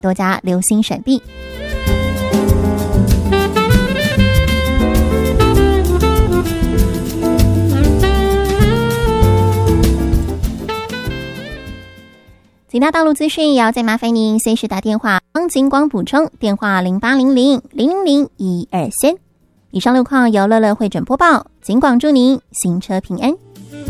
多加留心闪避。其他道路资讯也要再麻烦您随时打电话帮警广补充，电话0800-000-123。以上路况由乐乐会诊播报，警广祝您行车平安。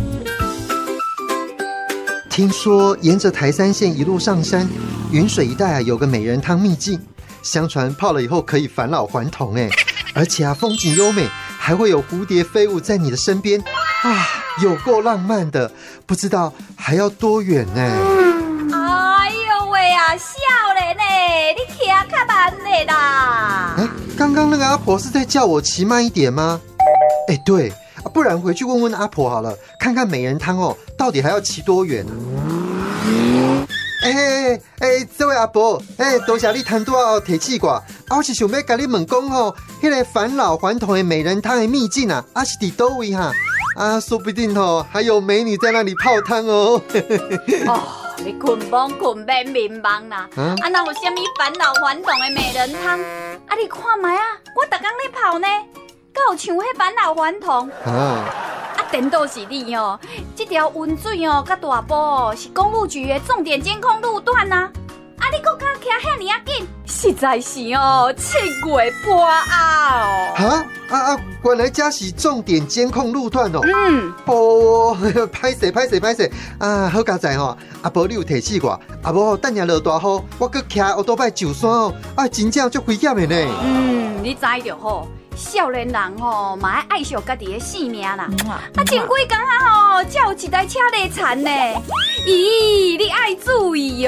听说沿着台三线一路上山，云水一带有个美人汤秘境，相传泡了以后可以返老还童而且风景优美，还会有蝴蝶飞舞在你的身边有够浪漫的，不知道还要多远少年你骑较慢的啦。 刚刚那个阿婆是在叫我骑慢一点吗？对，不然回去问问阿婆好了，看看美人汤到底还要骑多远。这位阿婆，多谢你谈多提气挂，我是想要跟你问讲那个返老还童的美人汤的秘境是在哪位说不定还有美女在那里泡汤你困免迷茫啦！哪有什么返老还童的美人汤？你看卖我逐工咧泡呢，敢有像迄返老还童？颠倒是你这条温水甲大埔是公路局的重点监控路段你搁敢骑遐尔紧，实在是7月半原来这是重点监控路段拍摄好佳哉阿婆你有提醒我，无等下落大雨，我搁骑奥多摆上山真正足危险的呢。 你知就好，少年人嘛要爱惜家己的性命啦。前几天才有一台车内惨呢，你爱注意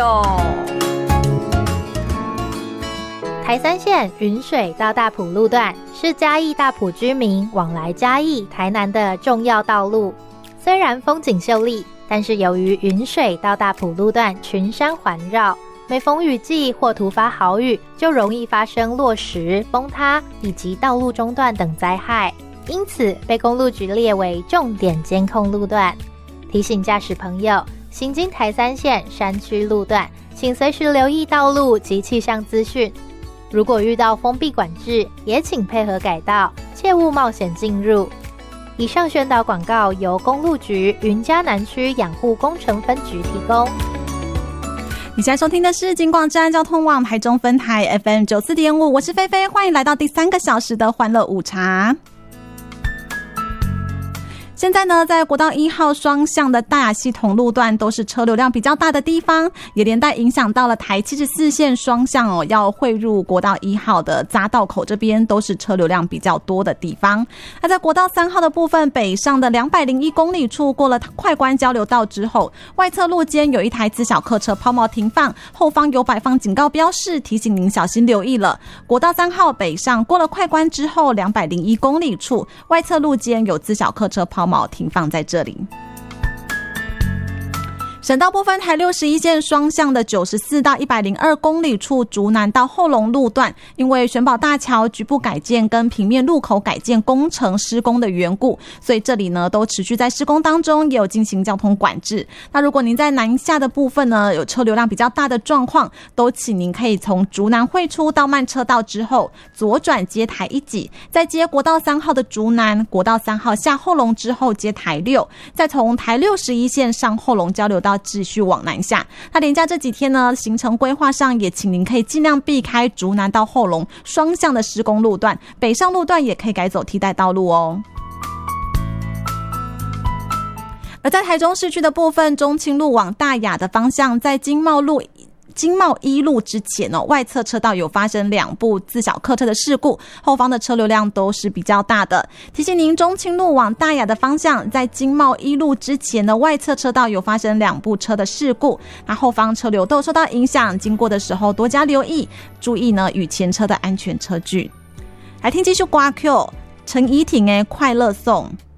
台三线云水到大埔路段是嘉义大埔居民往来嘉义、台南的重要道路。虽然风景秀丽，但是由于云水到大埔路段群山环绕，每逢雨季或突发豪雨，就容易发生落石、崩塌以及道路中断等灾害，因此被公路局列为重点监控路段。提醒驾驶朋友，行经台三线山区路段，请随时留意道路及气象资讯。如果遇到封闭管制，也请配合改道，切勿冒险进入。以上宣导广告由公路局云嘉南区养护工程分局提供。 你现在收听的是警广治安交通网台中分台 FM94.5， 我是菲菲，欢迎来到第3个小时的欢乐午茶。现在呢，在国道1号双向的大雅系统路段都是车流量比较大的地方，也连带影响到了台74线双向要汇入国道1号的匝道口这边都是车流量比较多的地方。那在国道3号的部分，北上的201公里处过了快关交流道之后，外侧路肩有一台自小客车抛锚停放，后方有摆放警告标示，提醒您小心留意了。国道3号北上过了快关之后，201公里处外侧路肩有自小客车抛锚停放在这里。省道部分，台61线双向的94到102公里处竹南到后龙路段，因为玄宝大桥局部改建跟平面路口改建工程施工的缘故，所以这里呢都持续在施工当中，也有进行交通管制。那如果您在南下的部分呢有车流量比较大的状况，都请您可以从竹南汇出到慢车道之后左转接台1级，再接国道3号的竹南，国道3号下后龙之后接台6，再从台61线上后龙交流道继续往南下。那连假这几天呢，行程规划上也请您可以尽量避开竹南到后龙双向的施工路段，北上路段也可以改走替代道路哦。而在台中市区的部分，中清路往大雅的方向，在经贸一路之前外侧车道有发生2部自小客车的事故，后方的车流量都是比较大的。提醒您，中清路往大雅的方向，在经贸一路之前的外侧车道有发生2部车的事故，那后方车流都受到影响，经过的时候多加留意，注意呢与前车的安全车距。来听继续歌曲，陈怡婷的快乐颂。